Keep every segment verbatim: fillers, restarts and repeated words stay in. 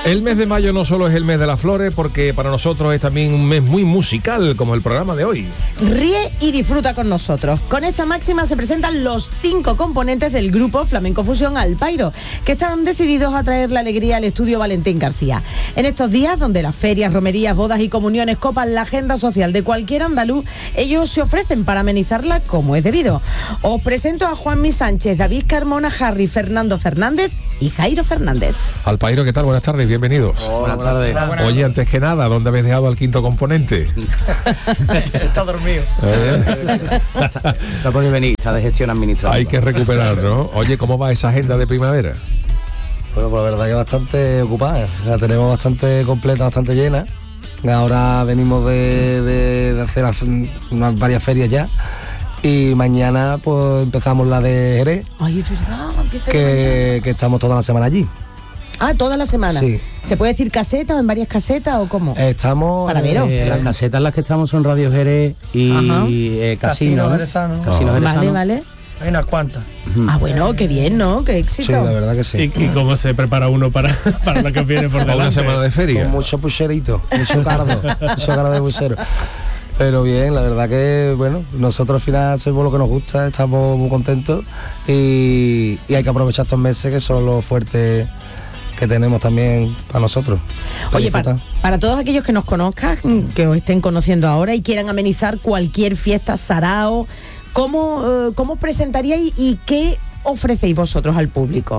El mes de mayo no solo es el mes de las flores, porque para nosotros es también un mes muy musical, como el programa de hoy. Ríe y disfruta con nosotros. Con esta máxima se presentan los cinco componentes del grupo Flamenco Fusión Alpairo, que están decididos a traer la alegría al estudio Valentín García. En estos días, donde las ferias, romerías, bodas y comuniones copan la agenda social de cualquier andaluz, ellos se ofrecen para amenizarla como es debido. Os presento a Juanmi Sánchez, David Carmona, Harry, Fernando Fernández y Jairo Fernández. Alpairo, ¿qué tal? Buenas tardes, bienvenidos. Oh, buenas tardes. Buenas. Oye, antes que nada, ¿dónde habéis dejado al quinto componente? Está dormido. ¿Eh? Está por venir, está de gestión administrativa. Hay que recuperar, ¿no? Oye, ¿cómo va esa agenda de primavera? Bueno, pues la verdad que bastante ocupada. La tenemos bastante completa, bastante llena. Ahora venimos de, de, de hacer las, unas varias ferias ya. Y mañana pues empezamos la de Jerez. Ay, es verdad, empieza que, que estamos toda la semana allí. Ah, toda la semana. Sí. ¿Se puede decir caseta o en varias casetas o cómo? Estamos... Para veros. Eh, las casetas en las que estamos son Radio Jerez y eh, Casino. Casino Jerezano. Casino Oh, Jerezano. vale, vale. Hay unas cuantas. Ah, bueno, qué bien, ¿no? Qué éxito. Sí, la verdad que sí. ¿Y, y cómo se prepara uno para, para lo que viene por Para delante? una semana de feria. Con mucho pucherito, mucho cardo, mucho cardo de puchero. Pero bien, la verdad que, bueno, nosotros al final hacemos lo que nos gusta, estamos muy contentos y, y hay que aprovechar estos meses que son los fuertes que tenemos también para nosotros. Para Oye, para, disfrutar. para todos aquellos que nos conozcan, que os estén conociendo ahora y quieran amenizar cualquier fiesta, sarao, ¿cómo, eh, cómo os presentaríais y qué ofrecéis vosotros al público?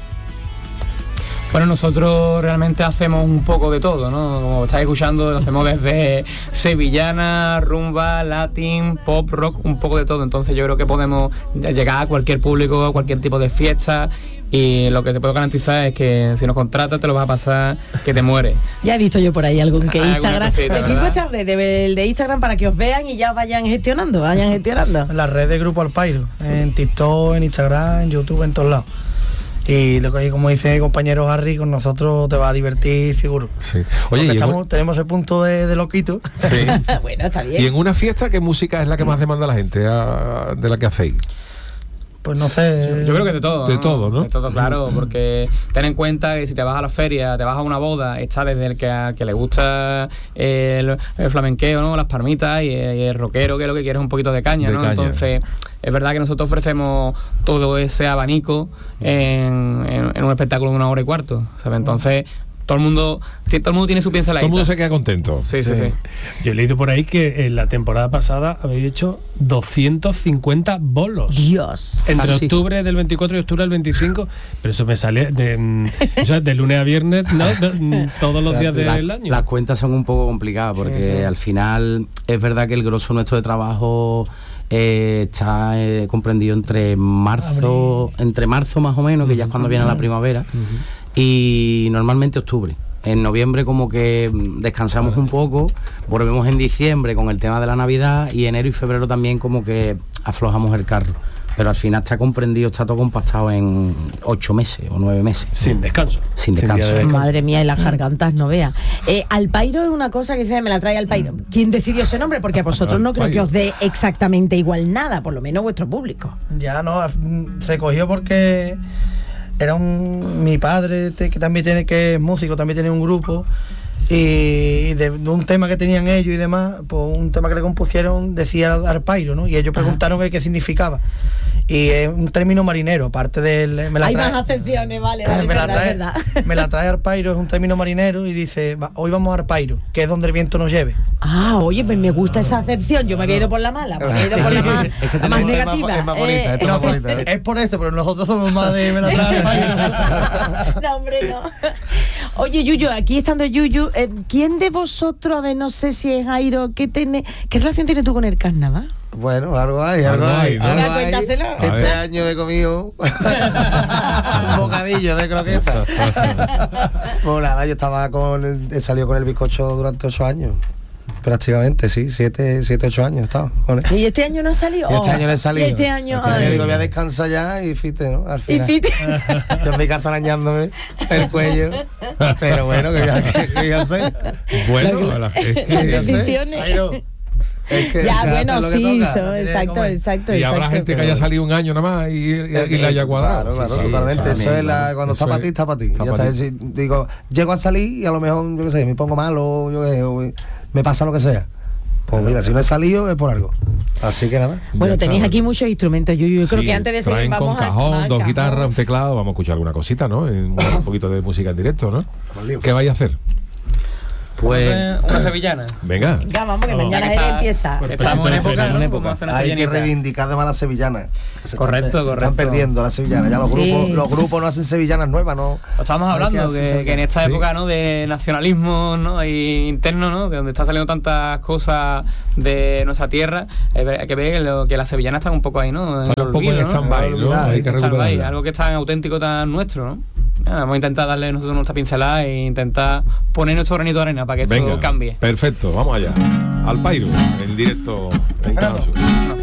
Bueno, nosotros realmente hacemos un poco de todo, ¿no? Como estáis escuchando, lo hacemos desde sevillana, rumba, latín, pop, rock, un poco de todo. Entonces yo creo que podemos llegar a cualquier público, a cualquier tipo de fiesta. Y lo que te puedo garantizar es que si nos contratas te lo vas a pasar que te mueres. Ya he visto yo por ahí algún que Alguna Instagram. cosita, Decid ¿verdad? vuestras redes, el de Instagram para que os vean y ya vayan gestionando, vayan gestionando. En la red de Grupo Alpairo, en TikTok, en Instagram, en YouTube, en todos lados. Y lo que, como dice mi compañero Harry, con nosotros te va a divertir seguro. Sí. Oye, Porque y en, estamos, tenemos el punto de, de loquito. sí. Bueno, está bien. Y en una fiesta, ¿qué música es la que más demanda la gente a, de la que hacéis? Pues no sé. Yo, yo creo que de todo. De todo, ¿no? De todo, claro, porque ten en cuenta que si te vas a la feria, te vas a una boda, está desde el que, a, que le gusta el, el flamenqueo, ¿no? Las palmitas y el, y el rockero, que lo que quiere es un poquito de caña, De ¿no? caña. Entonces, es verdad que nosotros ofrecemos todo ese abanico en, en, en un espectáculo de una hora y cuarto, ¿sabes? Entonces, todo el mundo, todo el mundo tiene su pinceladita. Todo el mundo se queda contento. Sí, sí, sí. Yo he leído por ahí que en la temporada pasada habéis hecho doscientos cincuenta bolos. Dios. Entre Ah, sí. octubre del veinticuatro y octubre del veinticinco, pero eso me sale de, mm, eso es de lunes a viernes, ¿no? De- mm, todos los días La- del año. Las cuentas son un poco complicadas porque Sí, sí. al final es verdad que el grosso nuestro de trabajo eh, está eh, comprendido entre marzo, entre marzo más o menos, que ya es cuando viene la primavera, y normalmente octubre. En noviembre como que mm, descansamos un poco, volvemos en diciembre con el tema de la Navidad y enero y febrero también como que aflojamos el carro. Pero al final está comprendido, está todo compactado en ocho meses o nueve meses. Sin descanso. Sin día descanso. de descanso. Madre mía, y las gargantas no vea. Eh, Alpairo es una cosa que se me la trae Alpairo. ¿Quién decidió ese nombre? Porque a vosotros no creo que os dé exactamente igual nada, por lo menos vuestro público. Ya no, se cogió porque era un mi padre te- que también tiene que es músico, también tiene un grupo y de, de un tema que tenían ellos y demás, pues un tema que le compusieron decía Alpairo, ¿no? Y ellos preguntaron qué, qué significaba. Y es un término marinero, aparte del me la Hay trae- más acepciones, vale, vale, me, la verdad, trae, verdad. me la trae Alpairo, es un término marinero y dice, "Va, hoy vamos a Alpairo, que es donde el viento nos lleve." Ah, oye, pues me gusta esa acepción. Yo me había ido por la mala, me había ido por la más, Es que la más tenemos- negativa. es más bonita, Eh, esto es más bonita, ¿eh? Es por eso, pero nosotros somos más de me la trae Alpairo. No, hombre, no. Oye, Yuyu, aquí estando Yuyu, eh, ¿quién de vosotros, a ver, no sé si es Jairo, ¿qué, tiene, ¿qué relación tienes tú con el carnaval? Bueno, algo hay, algo, Algo hay, hay. ¿no? algo Venga, hay. cuéntaselo. A Este ver. año he comido un bocadillo de croqueta. Bueno, nada, yo estaba con, he salido con el bizcocho durante ocho años. Prácticamente, sí, siete, siete, ocho años he estado con él. ¿Y este año no ha salido? Y este Oh, año no he salido. y este año, Este año ay. digo, voy a descansar ya y fíjate, ¿no? Al Y final. fíjate. Yo en mi casa arañándome el cuello. Pero bueno, ¿qué voy a, qué voy a hacer? Bueno, la- es que- ¿Qué voy a hacer? Bendiciones. Jairo, Es que Ya, ya bueno, es lo que sí, toca, eso, tiene que exacto, comer. exacto, Y exacto. habrá gente que haya salido un año nada más y, y, y la haya guardado. Claro, claro, Sí, sí, totalmente. eso Eso es la, claro. cuando Eso está para es- ti, está para ti. está Ya pa' está. ti. Si digo, llego a salir y a lo mejor, yo qué sé, me pongo malo, yo qué sé, o me pasa lo que sea. Pues mira, si no he salido es por algo. Así que nada. Bueno, Ya tenéis está. aquí muchos instrumentos, Yuyu. Yo creo Sí, que antes de seguir traen vamos con a... cajón, al dos cajón. guitarras, un teclado, vamos a escuchar alguna cosita, ¿no? Un, un poquito de música en directo, ¿no? ¿Qué vais a hacer? Pues Una, una sevillana. Venga. Venga, vamos, que Oh. mañana Ya que él está- empieza. Pues Estamos en Perfecto, época, en ¿no? época. Vamos a hacer una Hay que sevillanita. reivindicar además las sevillanas. que se Correcto, están, se correcto. están perdiendo las sevillanas. Ya los Sí. grupos, los grupos no hacen sevillanas nuevas, ¿no? Lo estábamos Hay hablando, hacer que, que en sevillanas. esta Sí. época, ¿no?, de nacionalismo, ¿no?, y interno, ¿no?, que donde están saliendo tantas cosas de nuestra tierra, hay ver- hay que ver que, lo- que las sevillanas están un poco ahí, ¿no? Están el un poco en olvido, ¿no? stand-by, ¿no? Olvidado, Hay que Stand-by, recuperarla. algo que es tan auténtico, tan nuestro, ¿no? Nada, vamos a intentar darle nosotros nuestra pincelada e intentar poner nuestro granito de arena para que esto Venga, cambie. perfecto, vamos allá. Al Pairo, en directo en Canal Sur. Fernando.